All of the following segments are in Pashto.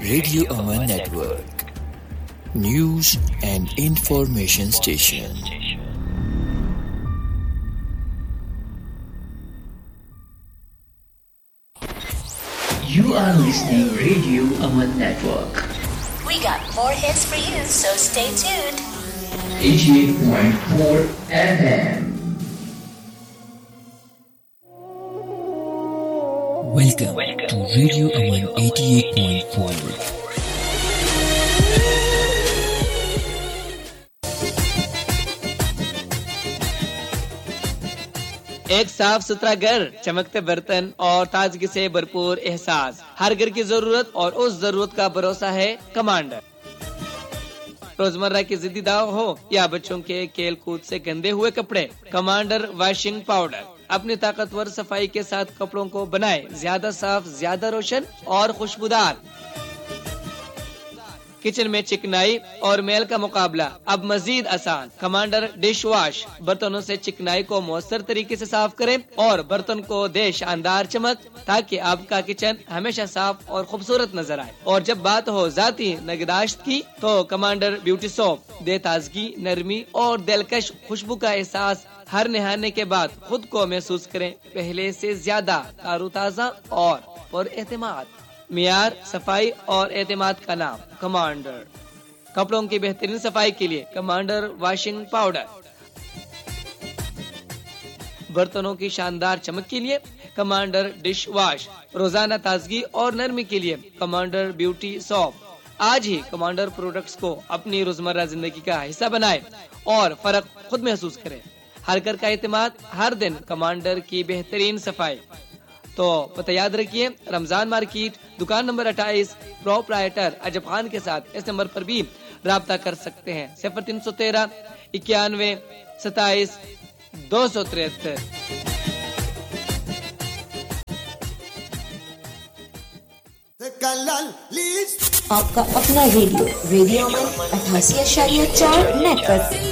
Radio Aman Network. News and information station. You are listening Radio Aman Network. We got more hits for you, so stay tuned. 88.4 FM. Welcome to Radio Aman 88.4. एक साफ सुथरा घर, चमकते बर्तन और ताजगी से भरपूर एहसास। हर घर की जरूरत और उस जरूरत का भरोसा है कमांडर। रोजमर्रा की जिद्दी दाव हो या बच्चों के खेल कूद से गंदे हुए कपड़े, कमांडर वॉशिंग पाउडर अपनी ताकतवर सफाई के साथ कपड़ों को बनाए ज्यादा साफ, ज्यादा रोशन और खुशबूदार। किचन में चिकनाई और मैल का मुकाबला अब मजीद आसान। कमांडर डिश वॉश बर्तनों से चिकनाई को मौसर तरीके से साफ करें और बर्तन को दे शानदार चमक, ताकि आपका किचन हमेशा साफ और खूबसूरत नजर आए। और जब बात हो जाती निगहदाश्त की, तो कमांडर ब्यूटी सोप दे ताजगी, नरमी और दिलकश खुशबू का एहसास। हर नहाने के बाद खुद को महसूस करें पहले से ज्यादा तारोताजा और पुरएतमाद। मियार, सफाई और एतमाद का नाम कमांडर। कपड़ों की बेहतरीन सफाई के लिए कमांडर वॉशिंग पाउडर, बर्तनों की शानदार चमक के लिए कमांडर डिश वॉश, रोजाना ताजगी और नरमी के लिए कमांडर ब्यूटी सोप। आज ही कमांडर प्रोडक्ट्स को अपनी रोजमर्रा जिंदगी का हिस्सा बनाएं और फर्क खुद महसूस करें। हर घर का एतमाद, हर दिन कमांडर की बेहतरीन सफाई। तो पता याद रखिए, रमजान मार्केट, दुकान नंबर 28, प्रोप्राइटर अजब खान के साथ। इस नंबर पर भी राब्ता कर सकते हैं 0313 91 27 273। आपका अपना रेडियो अमन 88.4 नेटवर्क।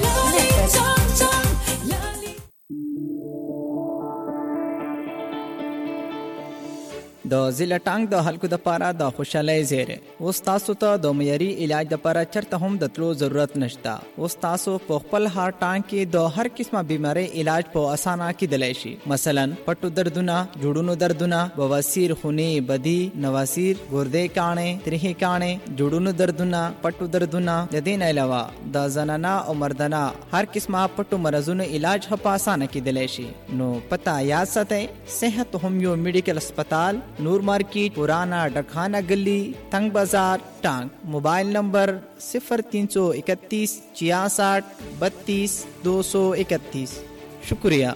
د ضلع ټانګ د خلکو د پاره د خوشحالۍ زیری. اوس تاسو ته د معیاري علاج د پاره چرته هم د تلو ضرورت نشته. اوس تاسو په خپل هار ټانګ کې د هر قسمه بیماری علاج په اسانه کېدلی شي. مثلا پټو دردونه، جوړونو دردونه، بواسیر، خونی بدی، نواسیر، ګردې کاڼې، تریخي کاڼې، جوړونو دردونه، پټو دردونه. د دې نه علاوه د زنانه او مردانه هر قسمه پټو مرزونو علاج په اسانه کېدلی شي. نو پتا یاد ساتئ، صحت هومیو میډیکل هسپتال، नूर मार्केट, पुराना डकखाना गली, तंग बाजार, टांग। Mobile number 0331 66 32 231। शुक्रिया।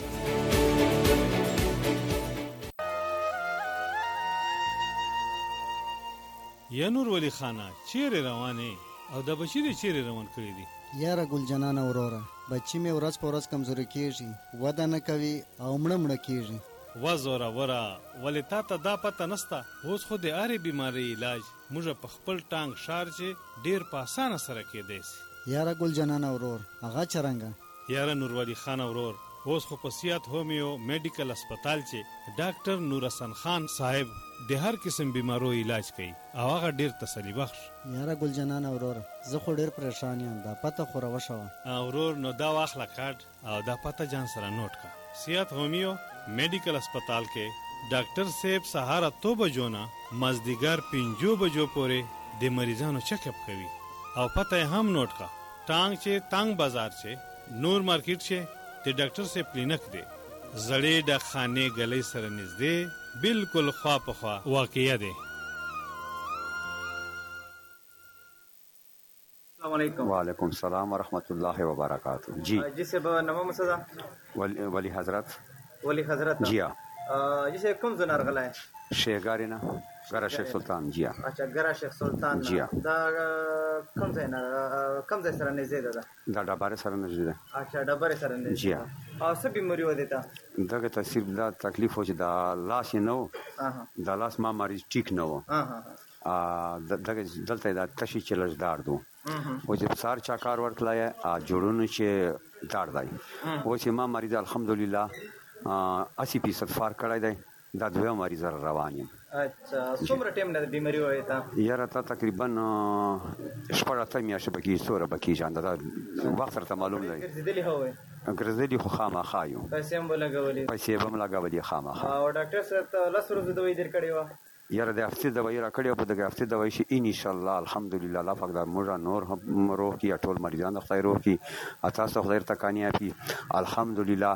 یا نور ولی خانه چیرې روانې او د بچی دې چیرې روان کړی دي؟ یاره ګل جنان اوروره، بچی مې ورځ په ورځ کمزوري کیږي، وده نه کوي او مړه کیږي. وزوره ورا ولی تا ته دا پته نسته. اوس خو د هرې بیماری علاج موږ په خپل ټانګ شار چې ډیر په اسانه سره کېدی سي. یاره ګل جنان اورور هغه چرنګه؟ یاره نور ولی خان اورور، اوس خو په سیات هومیو میډیکل هسپتال چې ډاکټر نور حسن خان صاحب د هر قسم بیمارو علاج کوي او هغه ډیر تسلی بخش. یاره ګل جنان اورور، زه خو ډیر پریشان یم، دا پته خو راوښوه. اورور نو دا واخله کارت او دا پته جان سره نوٹ کا. سیات هومیو میډیکل هسپتال کې ډاکټر صاحب سهار 8 بجو نه مازدیګر 5 بجو پورې د مریضانو چیک اپ کوي. او پته هم نوٹ کا. ټانګ چې تنگ بازار چې نور مارکیټ چې د ډاکټر صاحب کلینک دی، زړې د خانه غلې سره نږدې، بالکل خوا په خوا واقعیا دی. السلام علیکم. وعلیکم السلام ورحمۃ اللہ وبرکاتہ. جی سے نام مسدا ولی حضرت. ولی حضرت جی جسے کم زنار غلا ہے شیخگارینا گرا شیخ سلطان. جی اچھا گرا شیخ سلطان. جی دا کم زینا کم زی سره نږدې ده؟ دا ډبره سره نږدې ده. اچھا ډبره سره نږدې. جی او څه بیماری و دیتا؟ دغه تصیب دا تکلیف و چې دا لاس نو دا لاس ما مریض ټیک نو دغه دلته دا تشی چلش داردو و چې سار چا کار ورتلای جوړونو چې دار دی و چې ما مریض الحمدلله 80% فار کړی دی. دا دوه مریض روان یم. اچھا څومره ټیم نه بیماری وای تا یاره تا تقریبا 14 میاشتې بکې سوره بکې ځان دا وخت سره معلوم دی ګرځېدلی هوای ګرځېدلی خو خامخا یو پیسې هم لګولې خامخا او ډاکټر صاحب ته 10 ورځې دوی در کړی و یاره د هفتې دوايي را کړې په دغه هفتې دوايي شي ان شاء الله الحمدلله الله پاک دا موږ نور هم روح کی ټول مریضان د خیر روح کی تاسو خیر ته کامیابی الحمدلله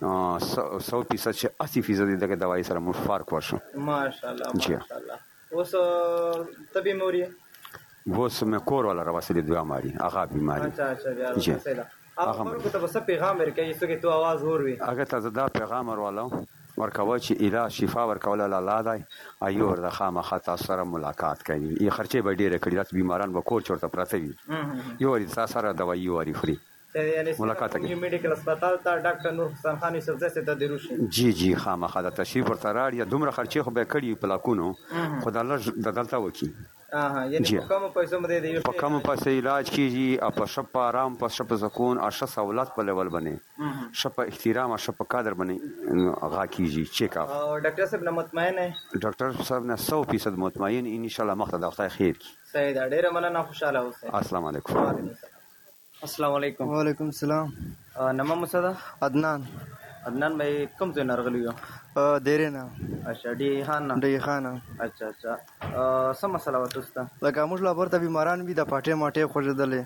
100% چې 80% دغه دوايي سره موږ فرق ورشو ماشاءالله ماشاءالله اوس طبي موري اوس مې کور ولا راوسلې دوه ماري هغه بیماری اچھا بیا هغه ورته ته بس پیغام ورکړي چې تو आवाज اور وي هغه ته دا پیغام ورولو ورکوه چې اله شفا ورکول الله دی ایو ورته خامخا تاسو سره ملاقات کوي یې خرچه به ډیره کړی راته بیماران به کور چورته پراته وي یو ورته تاسو سره دوايي وری خوري ملاقات کوي میډیکل هسپتال ته ډاکټر نور حسین خان یوسف زسه ته دروشي جی خامخا د تشریف ورته راړي دومره خرچه خو به کړی په لاکونو خدای الله د دلته وکي یعنی په کوم پیسو باندې دی په کوم پیسې علاج کیږي او په شپ آرام په شپ سکون او شپ سہولت په لیول باندې شپ احترام او شپ قدر باندې هغه کیږي چیک اپ او ډاکټر صاحب نه مطمئن ہے ډاکټر صاحب نه 100% مطمئن ان شاء الله مخته د خدای خیر کی صحیح دا ډیره مننه خوشاله اوسئ السلام علیکم السلام علیکم وعلیکم السلام نامه مسدا عدنان بھائی کم سے نرغلی ہو دیره نه اچھا ډی خان اچھا سم مسله وته ستا لکه موږ لا ورته بیماران وي د پټه ماټه خوځدلې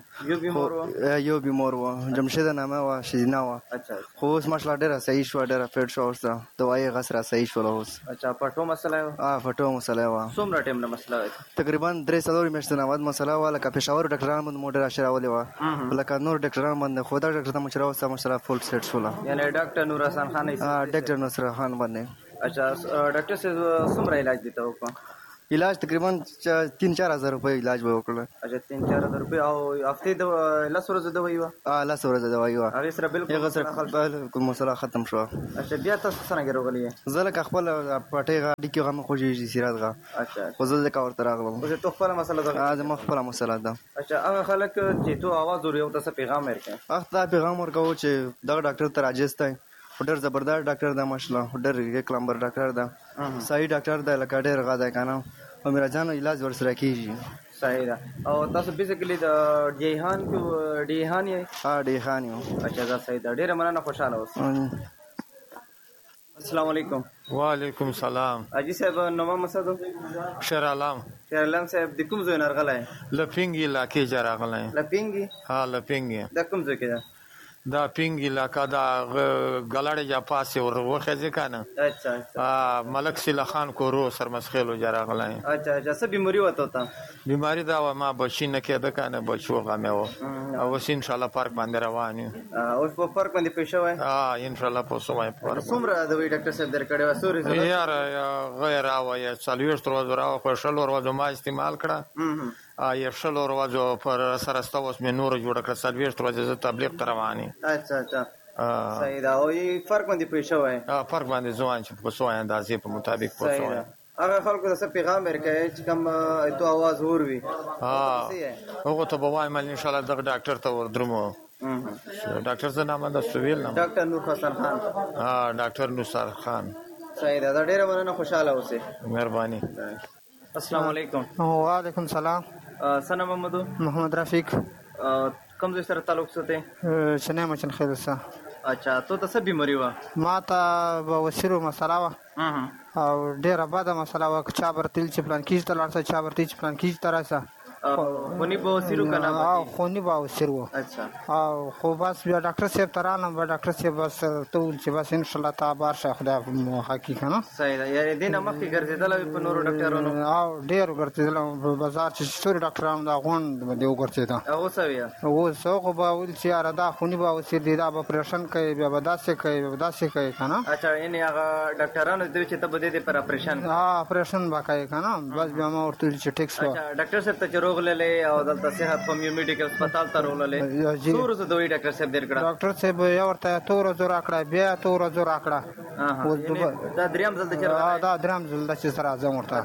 یو بیمار و جمشید نامه و شینا و اچھا خو اوس ماشلا ډیره صحیح شو ډیره فټ شو اوس دوايي غسرہ صحیح شو اوس اچھا پټو مسله پټو مسله و څومره ټیم نه مسله تقریبا 3 میاشتې نه بعد مسله و لکه پېښور ډاکټران باندې موټر اشراولې و لکه نور ډاکټران باندې خدا ډاکټر ته مشراو سم مسله فول سیټ شو یعنی ډاکټر نور حسین خان ډاکټر نصر خان باندې اچھا ډاکټر صاحب څومره علاج دیته وکړه علاج تقریبا 3-4 هزار روپے علاج به وکړل اچھا 3-4 هزار روپے او هفته د لس ورځې دوايي و لس ورځې دوايي و هغه سره بالکل مسله ختم شو اچھا بیا تاسو څنګه راغلی زله که خپل پټه غاډي کې غم خوږي سیرات غا اچھا وزل کا ورته راغلم او ته خپل مسله ده ما خپل مسله ده اچھا هغه خلک چې تو आवाज وريو تاسو پیغام ورکړه اخته پیغام ورکاو چې دا ډاکټر ته راځي ډېر زبردست ډاکټر دا ماشاءالله ډېر یک نمبر ډاکټر دا صحیح ډاکټر دا لکه ډېر غاده کنه او میرا جان علاج ورسره کیږي صحیح ده او تاسو بیسیکلی د ډیهان یو اچھا دا صحیح ده ډېر مننه خوشاله اوسئ السلام علیکم وعلیکم السلام اجي صاحب نوما مسدو شیر علام صاحب د کوم ځای نرغلای لپینګي علاقې جراغلای لپینګي لپینګي د کوم ځای کې ده دا پینګ علاقہ دا غلاړه جا پاسه ور وخه ځکانه اچھا ملک سیلا خان کو رو سرمسخلو جرا غلای اچھا څه بیماری وته تا بیماری دا ما بچینه کې ده کنه بچو غمه و او ان شاء الله پارک باندې روان یو او په پارک باندې پېښه وای ان شاء الله په سوای پارک څومره د وی ډاکټر صاحب درکړې و سوري یار غیر اوه څلويشت ورځې راو خو شل ورځې ما استعمال کړه یو شل ورځې پر سره ستوس مې نور جوړ کړ څلويشت ورځې تبلیغ ته رواني اچھا صحیح دا او فرق باندې پېښه وای فرق باندې ځوان چې په سوای اندازې په مطابق په سوای هغه خلکو ته پیغام ورکړي چې کوم ته आवाज اور وي هغه ته به وایم ان شاء الله د ډاکټر ته وردرمو ډاکټر څه نام ده سویل نام ډاکټر نور حسین خان ډاکټر نصر خان صحیح دا ډیره مننه خوشاله اوسئ مهرباني السلام علیکم وعلیکم السلام سنا محمد رفیق کوم ځای سره تعلق سته چنه مچن خیر سره اچھا تو څه بیماری و ما ته بواسیر مسله و او ډیره بده مسله و چا برتل چې پلان کیږي تل ارسه چا برتل چې پلان کیږي ترسه خونی بواسیر کنه خونی بواسیر و اچھا او خو بس بیا ډاکټر صاحب ترانه ډاکټر صاحب بس ټول چې بس ان شاء الله تعالی شه خدای مو حقیقت نه صحیح ده یعنی دینه مخکې ګرځیدل په نورو ډاکټرانو او ډیر ګرځیدل بازار چې ستوري ډاکټرانو دا غون دی وګرځیدا او سویا او سوق به ول چې اراده خونی بواسیر دی دا اپریشن کوي بیا بداسه کوي کنه اچھا یعنی هغه ډاکټرانو دوی چې ته بده دي پر اپریشن اپریشن وکای کنه بس بیا ما ورته چې ټیکس اچھا ډاکټر صاحب ته روغللې او دلته صحت په میډیکل هسپتال ته روغللې څور زه دوی ډاکټر صاحب درکړه ډاکټر صاحب یو ورته تور زور اکړه بیا تور زور اکړه دا دریم ځل چې دا دریم ځل چې سره ځم ورته اچھا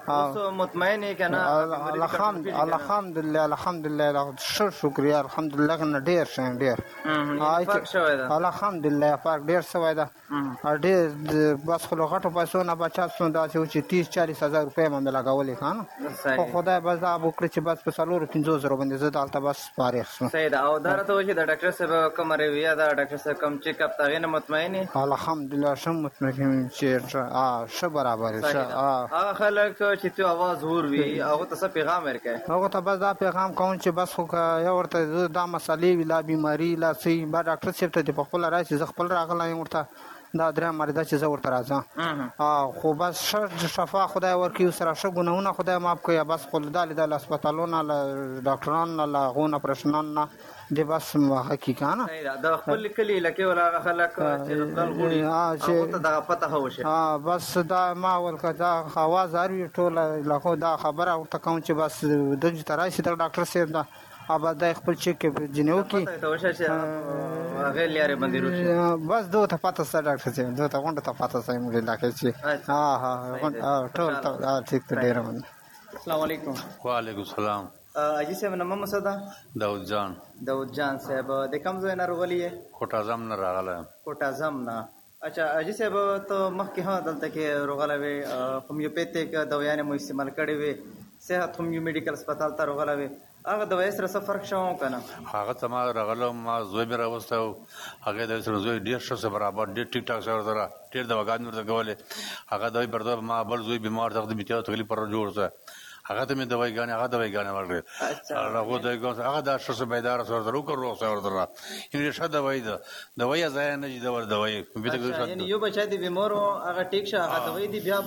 اوس مطمئن یې کنه؟ الحمدلله شکریه الحمدلله کنه ډیر شم ډیر فرق شوی ده الحمدلله فرق ډیر شوی ده ډیر بس خو غټو پیسو نه بچا څو دا چې 30-40 هزار روپۍ مې لګولې کنه خو خدای بس دا وکړي چې بس په 4-5 باندې زه دالته بس فارغ شم. صحیح ده. او دا راته وایي چې د ډاکټر صاحب کوم رویه ده، ډاکټر صاحب کوم چیک اپ تاغې نه مطمئن یې؟ الحمدلله شم مطمئن چې ښه برابر هغه خلک چې تو आवाज وروي هغه ته څه پیغام ورکړي؟ هغه ته بس دا پیغام کوم چې بس خو یو ورته دا مسالې ویلا بیماری لا سي با ډاکټر صاحب ته په خپل راځي زه خپل راغلی ورته دا درې مریضه چې زه ورته راځم خو بس شفا خدای ورکړي سره ښه ګناهونه خدای معاف کړي بس خو د هسپتالونو له ډاکټرانو له هغو نه پرېشنان دی بس حقیقت نه د خپل کلی لکه ولا خلک چې خپل غوړي هغه ته دا پته هوشه بس دا ما ولکه دا आवाज اوري ټول له دا خبره ورته کوم چې بس د ترایسي د ډاکټر صاحب دا ابا د خپل چیک جنو کی هغه لري باندې روشي بس دوه ته پته سره ډاکټر صاحب دوه ته غونډه ته پته سره موږ لا کوي ټول ټیک ته ډیر من. السلام علیکم. وعلیکم السلام. اجي صاحب نوم مسعود داود جان صاحب د کوم ځای نه راغلی یې؟ کوټازم نه راغلی. کوټازم نه. اچھا اجي صاحب ته مخکې ها دلته کې راغلی وې هومیوپیتیک دوايانې مو استعمال کړې وې صحت هومیو میډیکل هسپتال ته راغلی وې هغه دوايي سره څه فرق شو کنه؟ هغه ته ما راغلم ما زوی مې راوسته هغه د سره زوی ډیر ښه برابر ډیر ټیک ټاک سره سره ډیر دواګان ورته کولې هغه دوی برده ما بل زوی بیمار ته د میتیو تکلیف پر جوړ څه هغه ته مې دوايي غانې ورکړې هغه دوی ګوس هغه د ښه بیدار سره سره وکړو سره سره یې ښه دوايي ځای نه دي دوايي یعنی یو بچا دی بیمارو هغه ټیک شه هغه دوايي دی بیا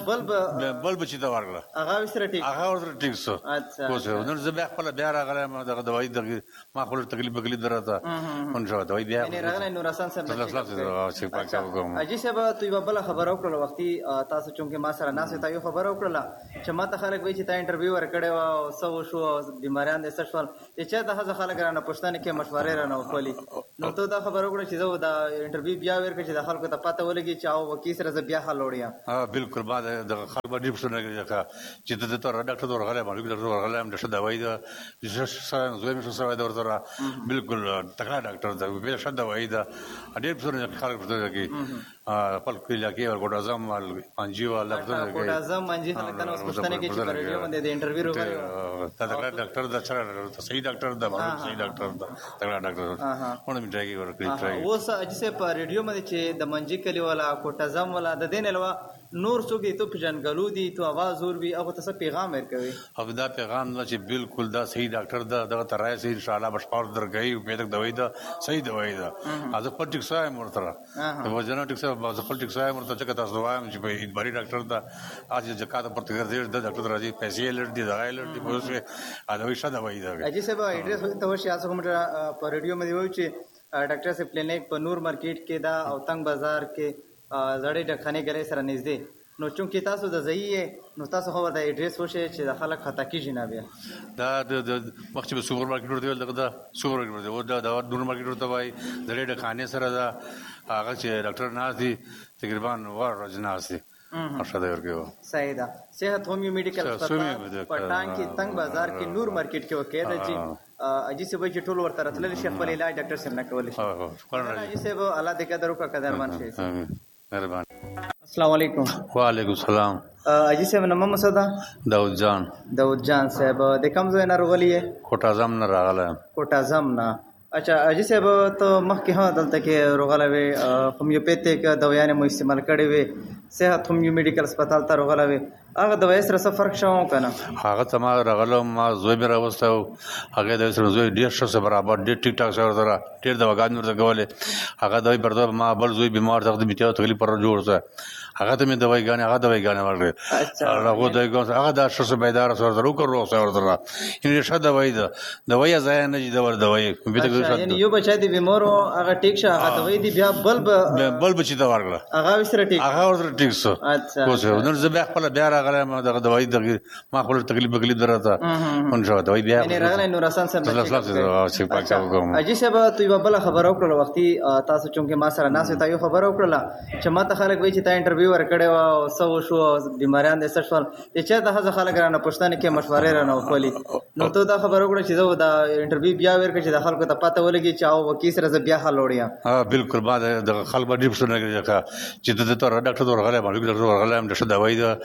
بل بچی دا ورغله هغه سره ټیک هغه ورته ټیک سو اوس نو زه بیا خپل بیا راغله ما دغه دوايي ما خپل تکلیف درته اون شو دوايي بیا یعنی راغله نور حسن صاحب چې پاک کوم اجي صاحب تو یو بل خبر او کړل وختي تاسو چونکه ما سره ناسه تا یو خبر او کړل چې ما ته خلک وایي چې تا انټرویو ورکړی و سو شو بیماریان د سشوال چې د هغه خلک رانه پښتنه کې مشورې رانه وکولي نو ته دا خبر وکړه چې زه دا انټرویو بیا ورکړم چې د خلکو ته پته ولګي چې او وکیل سره بیا حل وړیا بالکل ما د خلک باندې پښتنه کې چې د تر ډاکټر ورغله باندې ډاکټر ورغله هم د دوايي د سره زوی مې سره ورته بالکل تکړه ډاکټر دا به شه دوايي دا ډېر څه خلک پښتنه کې خپل کلی کې ورګوډازم انجیو الله دې ګوډازم انجی خلک نو پښتنه کې چې ریډیو باندې د انټرویو وکړ تکړه ډاکټر دا سره صحیح ډاکټر دا صحیح ډاکټر دا تکړه ډاکټر ونه می ټراي ورکړي اوس اجسه په ریډیو باندې چې د منجی کلی والا کوټازم والا د دین الوا نور څوک دي ته پجنګلو دي تو आवाज اور وی هغه ته پیغام ورکوي او دا پیغام نه چې بالکل دا صحیح ډاکټر دا دغه ترای سي ان شاء الله بشپړ درګي په دغه دوايي دا صحیح دوايي دا از په ټیک سره مرتره د وجنه ټیک سره باز خپل ټیک سره مرته چې تاسو وایم چې په ادباري ډاکټر دا اج ځکه په تګر دې د ډاکټر راځي پیسې لړ دي دا لړ دي په څه ا دوی شاده وایي دا اجي سبا ایډریس ته وشي تاسو کوم په ریډیو باندې وایي چې ډاکټر سي کلینیک په نور مارکیټ کې دا او تنگ بازار کې زړې ډخانه ګرې سره نږدې نو چونکی تاسو د ځایې نو تاسو خو د ایډریس وشه چې د خلک خطا کیږي نه بیا دا د مخکې سوپر مارکیټ ورته دغه سوپر مارکیټ ورته دا د نور مارکیټ ورته وای د ډېر خانه سره دا هغه چې ډاکټر ناز دي تقریبا ور رجناس دي ارشد ورکو صحیح ده صحت هومیو میډیکل هسپتال پټان کې تنگ بازار کې نور مارکیټ کې وکړه چې اجي سه به چې ټول ورته راتلل شي خپل علاج ډاکټر سره نه کول شي اجي سه به الله دې قدر وکړه قدرمن شي مهربان. السلام علیکم. وعلیکم السلام. اجي صاحب نوم مسعود داود جان صاحب د کوم ځای نه راغلی یې؟ کوټازم نه راغلی. کوټازم نه. اچھا اجي صاحب ته مخکې ها دلته کې راغلی وې هومیوپیتیک دوايانې مو استعمال کړې وې صحت هومیو میډیکل هسپتال ته راغلی وې هغه دوايي سره څه فرق شو کنه؟ هغه ته ما راغلم ما زوی مې راوسته هغه د سره زوی ډیر ښه برابر ډیر ټیک ټاک سره سره ډیر دواګان ورته کولې هغه دوی برده ما بل زوی بیمار ته د میتیو تکلیف پر جوړ څه هغه ته مې دوايي غانې ورکړې هغه دوی ګوس هغه د ښه بیدار سره سره وکړو سره سره یې ښه دوايي ځای نه دي دوايي یعنی یو بچا دی بیمارو هغه ټیک شه هغه دوايي دی بیا بل بچی دا ورغله هغه سره ټیک هغه ورته ټیک سو اوس نو زه بیا خپل بیا راغلی دغه دوايي ما خپل تکلیف درته اون شو دوايي بیا یعنی راغلی نور حسن صاحب چې پاک وکم اجي صاحب تو یو بل خبر وکړه وختي تاسو چونکه ما سره ناسه تا یو خبر وکړه چې ما ته خلک وایي چې تا انټرویو ورکړی و سو شو بیماریان د سشوال چې چا ته خلک رانه پښتنه کې مشورې رانه وکولي نو ته دا خبر وکړه چې زه دا انټرویو بیا ورکړم چې د خلکو ته پته ولګي چې او وکیل سره بیا حل وړیا بالکل ما د خلک باندې پښتنه کې چې د تر ډاکټر ورغله باندې ډاکټر ورغله هم د دوايي د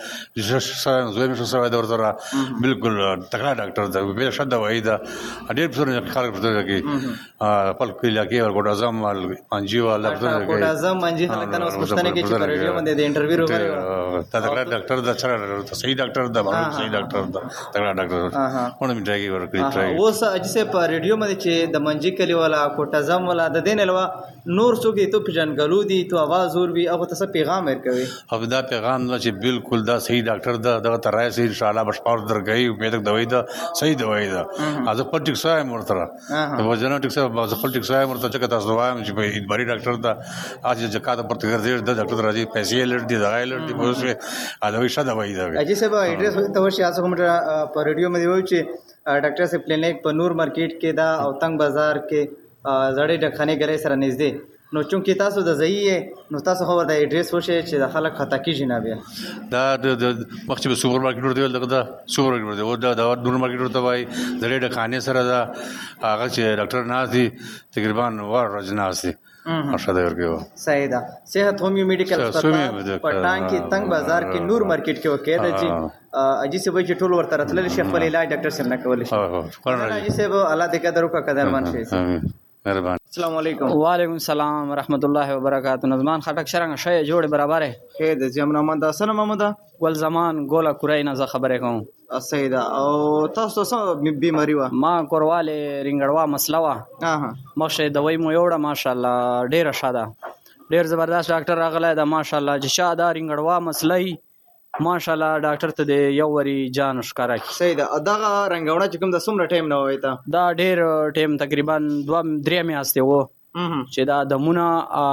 زویم شو سره ورته بالکل تکړه ډاکټر دا به شد دوايي دا ډېر پښتنه خلک پښتنه کې خپل کلیه کې ورګوډ اعظم مانجی والا پښتنه کې ورګوډ اعظم مانجی خلک کنه اوس پښتنه کې چې ریډیو باندې د انټرویو وکړي تا تکړه ډاکټر دا سره صحیح ډاکټر دا باندې صحیح ډاکټر دا تکړه ډاکټر ونه می ټاګي ورکړي اوس اجسه په ریډیو باندې چې د منجی کلی والا کوټ اعظم والا د دین الوا نور څوک ته پجنګلو دي تو आवाज اور وی هغه ته پیغام ورکوي او دا پیغام نه چې بالکل دا صحیح ډاکټر دا دغه ترای سي ان شاء الله بشپار درګي په دغه دوايي دا صحیح دوايي دا از په ټیک سره مرتره د وجنه ټیک سره از په ټیک سره مرتره چې تاسو وایم چې په بری ډاکټر دا اج جکات پر تګر د ډاکټر راځي پیسې لړ دي دا لړ دي په څه ادوي شته دوايي دا اجي سبا ایډریس ته ورشي تاسو کوم په ریډیو مې وایي چې ډاکټر صاحب کلینیک په نور مارکیټ کې دا او تنگ بازار کې زړې ډکخانه ګرې سره نږدې نو چونکی تاسو د زئی نو تاسو خبر د ایډریس وشه چې د خلک خطا کیږي نه بیا دا مخکې سوپر مارکیټ ورته دغه سوپر مارکیټ ورته دا نور مارکیټ ورته وای زړې ډکخانه سره دا هغه چې ډاکټر نازي تقریبا ور ورځ نازي ارشاد ورکو صحیح ده صحت هومیو میډیکل هسپتال پټان کې تنگ بازار کې نور مارکیټ کې وکړه چې اجي سه وای چې ټول ورته راتلل شي خپل علاج ډاکټر سره نه کول شي اجي سه الله دې قدر وکړه قدرمن شي مهربان السلام علیکم وعلیکم السلام ورحمت الله وبرکاتہ نظمان خټک شرنګ شې جوړ برابر خیر د جمع محمد حسن محمد ګل زمان ګولا کورای نه خبره کوم سیدا او تاسو څه بیماری و ما کورواله رنګړوا مسله وا مشه دوی مو یوړه ماشاءالله ډیره شاده ډیر زبردست ډاکټر راغله دا ماشاءالله چې شاده رنګړوا مسلې ماشاءالله ډاکټر ته د یو وری جان ښکارا کی سیدا دغه رنګونه چې کوم د څومره ټایم نه وای تا دا ډیر ټایم تقریبا 2-3 میاشتې وو چې دا دمونه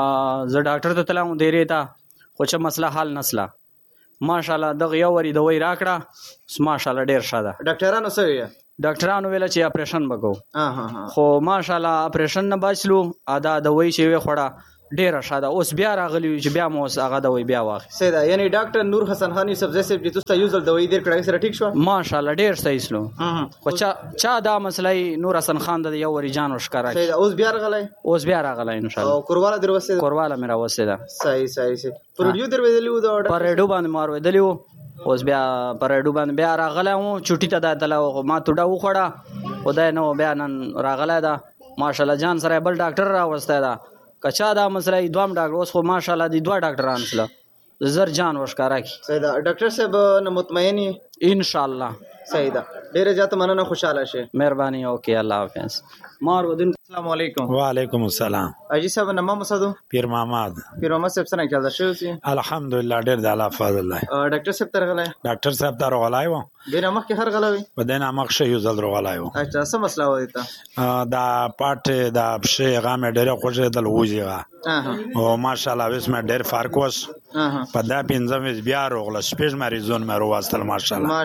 ز ډاکټر ته تلم دیری تا خو چې مسله حل نسله ماشاءالله دغه یو وری دوی راکړه ماشاءالله ډیر شاده ډاکټرانو سوي ډاکټرانو ویل چې اپریشن وکړو خو ماشاءالله اپریشن نه بچلو ادا دوی چې وی خوړه ډیره شاده اوس بیا راغلی چې بیا مو هغه دوی بیا واخی سیدا یعنی ډاکټر نور حسن خان یوسف زیسف چې تاسو یوزل دوی ډیر کړای سره ټیک شو ماشاءالله ډیر صحیح سلو خو چا دا مسلې نور حسن خان د یو وری جان وشکارا سیدا اوس بیا راغلی ان شاء الله او کورواله میرا وسه ده صحیح پر ریډیو در ودلیو دا پر ریډیو باندې مار ودلیو اوس بیا پر ریډیو باندې بیا راغلی و چټی ته د تل ما توډه وخړه خدای نو بیا نن راغلی دا ماشاءالله جان سره بل ډاکټر را وسته دا کچا دا مسله دوام ډاکټر اوس خو ماشاءالله دی دوه ډاکټران سره زر جان وشکارا کی سیدا ډاکټر صاحب نو مطمئنی ان شاء الله سیدا ډیره زیات مننه خوشاله شه مهرباني اوکي الله حافظ مار ودین السلام علیکم وعلیکم السلام اجي صاحب نامه مسدو پیر محمد صاحب څنګه چل شو سي الحمدلله ډیر د الله فضل الله ډاکټر صاحب تر غلای ډاکټر صاحب تر غلای و دینه مخ کې هر غلوي په دینه مخ شي یو ځل غلای و اچھا څه مسله و دیتا دا پټ دا شي غامه ډیره خوشې دل وځي او ماشاءالله وس مې ډیر فرق وس په دا پنځم بیا روغله سپیش مریضون مې وروستل ماشاءالله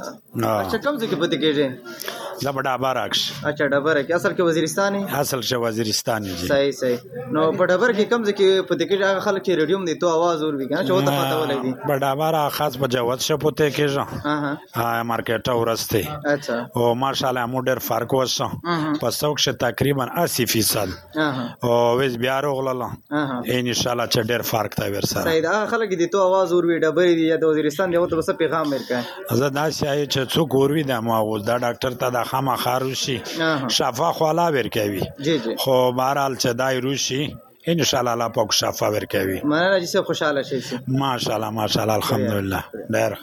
اچھا کوم ځکه پته کېږي دا بڑا بارکش اچھا ډبره کې اصل کې وزیرستاني اصل شه وزیرستاني جی صحیح نو په ډبره کې کوم ځکه پته کېږي هغه خلک چې ریډیوم دي تو आवाज اور وی کنه چې وته پته ولګي بڑا بارا خاص په جوات شه پته کېږي مارکیټ اورسته اچھا او ماشاءالله مو ډیر فرق وسه په څوک شه تقریبا 80% او وز بیا روغله ان شاء الله چې ډیر فرق تا ورسره صحیح دا خلک دي تو आवाज اور وی ډبره دي د وزیرستان دی وته بس پیغام ورکړي زه دا شای چې څوک اور وی د مو دا ډاکټر ته د خامہ خاروشي شفا خلا ورکوي خو بهرحال چې دای روشي ان شاء الله الله پاک شفا ورکوي مننه چې خوشاله شي ماشاءالله الحمدلله ډیر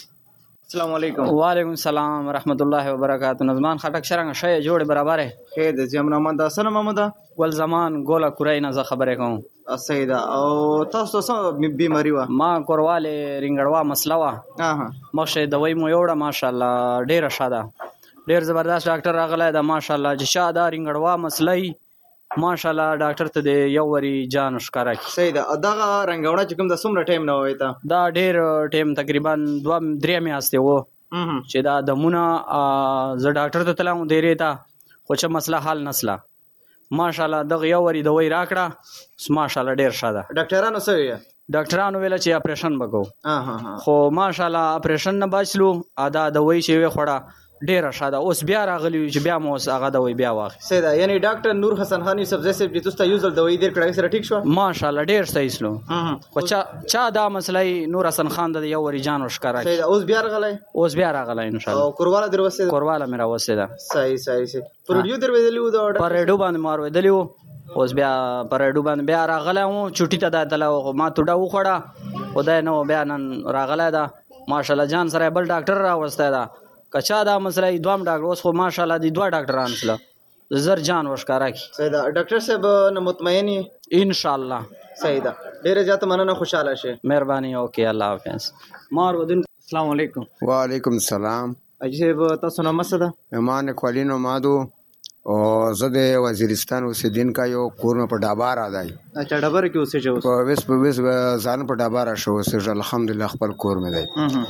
السلام علیکم وعلیکم السلام ورحمت الله وبرکاتہ نظمان خټک شرنګ شې جوړ برابر خیر د جمع محمد حسن محمد ګل زمان ګولا کورای نه خبره کوم سیدا او تاسو څه بیماری و ما کورواله رنګړوا مسله وا مشه دوی مو یوړه ماشاءالله ډیره شاده ډیر زبردست ډاکټر راغله دا ماشاءالله چې شاده رنګړوا مسلې ماشاءالله ډاکټر ته د یو وری جان ښکارا کی. صحیح ده. دغه رنګونه چې کوم د څومره ټایم نه وای ته؟ دا ډېر ټایم تقریبا 2-3 میاشتې وو چې دا دمونه زه ډاکټر ته تلم ډېرې ته خو چې مسله حل نسله. ماشاءالله دغه یو وری دوی راکړه ماشاءالله ډېر ښه ده. ډاکټرانو څه ویل؟ ډاکټرانو ویل چې اپریشن وکړو خو ماشاءالله اپریشن نه بچلو ادا دوی چې وی خوړه ډیره ښه ده. اوس بیا راغلی چې بیا مو هغه دوی بیا واخلي. صحیح ده. یعنی ډاکټر نور حسن خان یوسفزی صاحب چې تاسو ته یوزل دوی ډیر کړای سره ټیک شو؟ ماشاءالله ډیر صحیح سلو. خو چا دا مسلې نور حسن خان د یو وری جان وشکارا. صحیح ده. اوس بیا راغلی؟ اوس بیا راغلی ان شاء الله. او کورواله دروسه؟ کورواله مې راوسته ده. صحیح. پر ویډیو درویدلی و دا پر ریډو باندې مار ودلی و. اوس بیا پر ریډو باندې بیا راغلی و چوټی ته د تل ما توډه وخړه خدای نو بیا نن راغلی ده ماشاءالله جان سره بل ډاکټر راوسته ده. کچا دا مسله دوام ډاکټر اوس خو ماشاءالله دی دوه ډاکټران سره زر جان وشکارا کی. صحیح ده. ډاکټر صاحب نو مطمئن ان شاء الله. صحیح ده. ډیره زیاته مننه خوشاله شه. مهرباني اوکې الله حافظ. مار ودین السلام علیکم. وعلیکم السلام. عجیب تاسو نو مسده؟ امان کولینو مادو او زه د وزیرستان اوسیدونکی یو کور مې په ډابار دی. اچھا ډابر کې اوسېږو؟ په وس ځان په ډابار شو اوسېږ الحمدلله خپل کور مې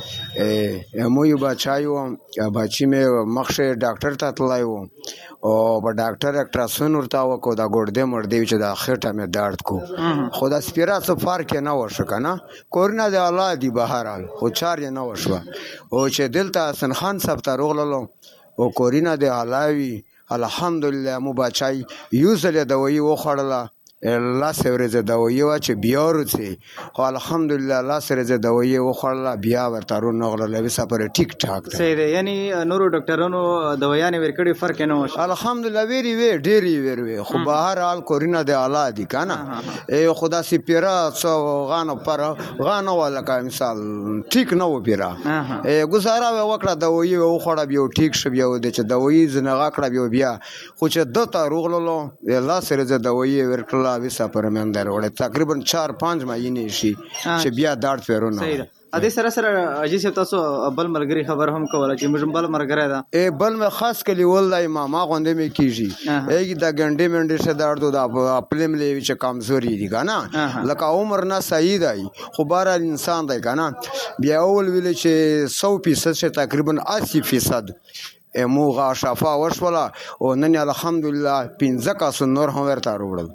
دی. مو یو بچایو بچی مې مخشه ډاکټر ته تلای وو او په ډاکټر الټراساوند ورته وکړو دا ګردې مردې چې د خېټه مې درد کو خو دا سپیرا څه فرق نه وشو کنه کورونه د الله دی بهرال خو چار نه وشو او چې دلته حسن خان صاحب ته روغللو او کورینه د علاوی الحمدلله مو بچای یوزل دوی وخړله لاس ورځ دوی وا چې بیا ورته خو الحمدلله لاس ورځ دوی وخړله بیا ورته رو نغله وسه پر ټیک ټاک ده. صحیح ده. یعنی نورو ډاکټرانو دویانه ورکړي فرق نه وشو؟ الحمدلله ویری ډیری ویری خو بهر حال کورینه د اعلی دي کنه خدا سي پیرا څو غانو پر غانو ولا کا مثال ټیک نه و پیرا گزاره وکړه دوی وخړه بیا ټیک شو بیا د چې دوی زنه غکړه بیا خو چې دته روغلو لاس ورځ دوی ورکړه وسه پرمندر وړه تقریبا 4-5 ماینه شي چې بیا دارت پیرونه. صحیح ده. ا دې سره اجي صاحب تاسو بل ملګری خبر هم کوله چې موږ بل مرګره ده بل مې خاص کلی ولای ما غوندې مې کیږي ایګ د ګنډې منډې شه دارد د خپل ملي چې کمزوري دي کنه لکه عمر نه صحیح دی خو بار انسان دی کنه بیا اول ویل چې 100% شه تقریبا 80% موغه شفا وشوله او نن الحمدلله 15 کس نور هم ورته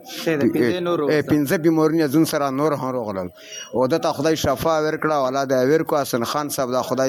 وروړل 15 بیمارونه ځون سره نور هم وروړل او دته خدای شفا ورکړه ولا د ورکو حسن خان صاحب دا خدای